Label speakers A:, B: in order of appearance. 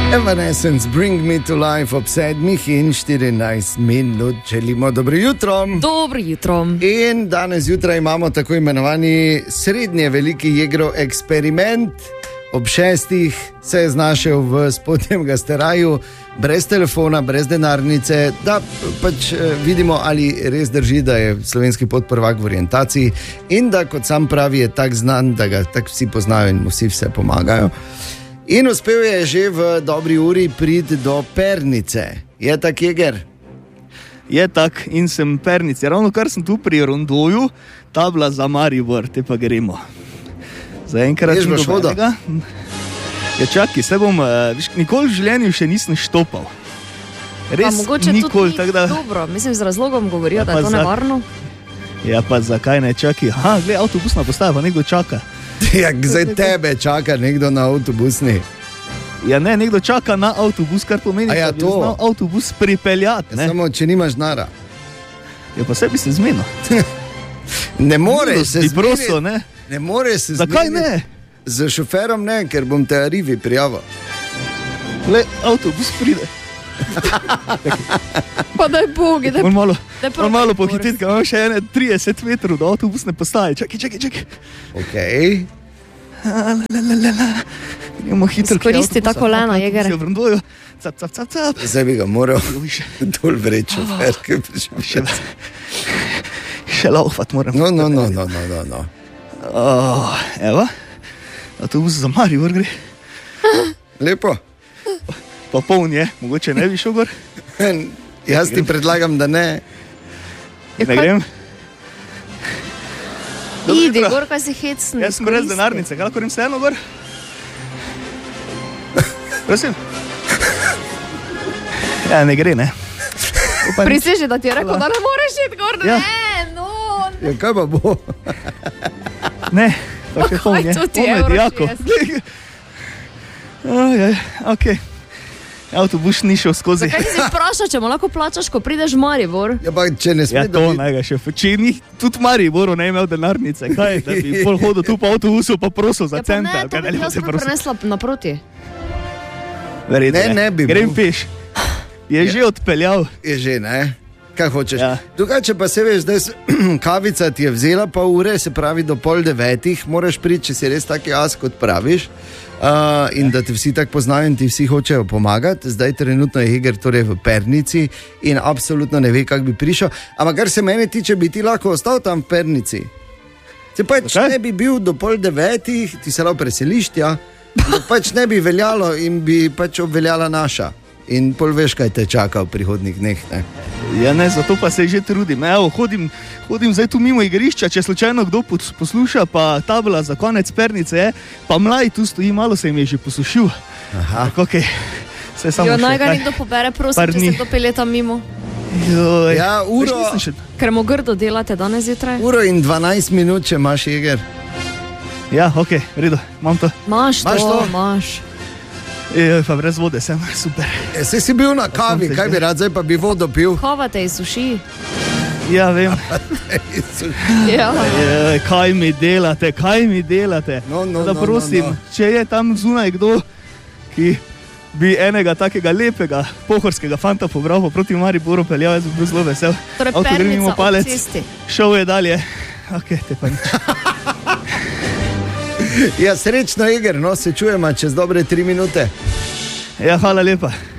A: Evanescence, Bring Me to Life ob 7:14 minut. Želimo dobro jutro.
B: Dobro jutro.
A: In danes zjutraj imamo tako imenovani srednje veliki Jegrov eksperiment. Ob 6 se je znašel v spodnjem gasteraju, brez telefona, brez denarnice, da pač vidimo, ali res drži, da je slovenski podprvak v orientaciji in da, kot sam pravi, je tak znan, da ga tak vsi poznajo in mu vsi vse pomagajo. In uspel je že v dobri uri priti do Pernice. Je tak, Jeger?
C: Je tak in sem Pernice. Ravno kar sem tu pri Rondoju, tabla za Maribor, te pa gremo. Zaenkrat
A: ni nobenega.
C: Ja, čakaj, se bom, nikoli v življenju še nisem štopal. Res nikoli, tako da...
B: Dobro, mislim, z razlogom govorijo, da je to nevarno.
C: Ja, pa zakaj ne čakaj? Aha, gled, avtobusna postaja, pa nekdo čaka.
A: Ja, zdaj tebe čaka nekdo na avtobusni.
C: Ja, ne, nekdo čaka na avtobus, kar pomeni,
A: ja,
C: da bi znal avtobus pripeljati.
A: Ja, samo, če nimaš nara.
C: Ja, pa sebi se zmenil.
A: Ne more se zmeniti.
C: Prosto, ne?
A: Ne more se zmeniti.
C: Zakaj ne?
A: Z šoferom ne, ker bom te Arrivi prijavil.
C: Le, avtobus pride.
B: Pa daj bogi, da
C: je malo pohititi, ker imam še 30 metrov do avtobusne postaje. Čakaj.
A: Okej.
B: Izkoristi ta kolena, Jeger.
C: Cap.
A: Zdaj bi ga moral dol vreči šofer.
C: Še laufat moram.
A: No.
C: Evo, avtobus za Maribor gre.
A: Lepo.
C: Pa poln je, mogoče ne bi šel gor.
A: Jaz ti predlagam, da ne.
C: Ne grem.
B: Idi gor, kaj si hecni.
C: Jaz sem brez denarnice, kaj lahko grem se eno gor? Prosim. Ja, ne gre, ne.
B: Priseži, da ti je rekel, da ne moreš iti gor, ne, no.
A: Ja, kaj pa bo?
C: Ne, pa še poln je. Okej. Avtobus ni šel skozi.
B: Zakaj si vprašal, če mu lahko plačaš, ko prideš v Maribor?
A: Ja, pa če ne sme,
C: ja, to najga še. Če ni tudi Mariboru ne imel denarnice, kaj, da bi pol hodil tu po avtobusu pa prosil za centa.
B: Ja, pa ne, to bi jaz prenesla naproti.
A: Ne bi.
C: Grem peš. Je že odpeljal.
A: Je že, ne? Kaj hočeš?
C: Ja.
A: Drugače pa se veš, zdaj kavica ti je vzela pol ure, se pravi do 8:30, moraš priti, če si res taki as, kot praviš. In da te vsi tako poznajo in ti vsi hočejo pomagati. Zdaj trenutno je Jeger torej v Pernici in absolutno ne ve, kako bi prišel. Ampak kar se mene tiče, bi ti lahko ostal tam v Pernici. Se pač ne bi bil do 8:30, ti se lahko preseliš, ja. Pač ne bi veljalo in bi pač obveljala naša. In pol veš, kaj te čaka v prihodnih dneh, ne?
C: Ja ne, zato pa se že trudim. Evo, hodim zdaj tu mimo igrišča, če slučajno kdo posluša, pa tabla za konec Pernice je, pa mlaj tu stoji, malo se jim je že posušil.
A: Aha.
C: Tako, okay.
B: Naj ga nekdo pobere, prosim, če se to pelje tam mimo.
C: Joj.
A: Ja, uro.
B: Ker mu grdo delate danes zjutraj.
A: Uro in 12 minut, če imaš, Jeger.
C: Ja, okej, redo, imam to.
B: Imaš to.
C: Pa brez vode sem, super.
A: Saj si bil na kavi, kaj bi rad, zdaj pa bi vodo pil.
B: Kava te izsuši.
C: Ja, vem.
B: Ja.
C: Kaj mi delate? Da prosim, če je tam zunaj kdo, ki bi enega takega lepega pohorskega fanta pobral pa proti Mariboru peljal, jaz bi bil zelo vesel.
B: Torej Pernica ob cesti.
C: Šel je dalje. Okej, te pa nič.
A: Ja, srečno, Jeger, no, se čujemo čez dobre 3 minute.
C: Ja, hvala lepa.